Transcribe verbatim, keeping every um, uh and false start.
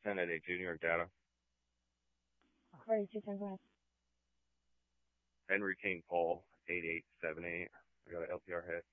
ten at eight two, New York data. Ready, two ten, go ahead. Henry Kane Paul, eight eight seven eight. I got an L P R hit.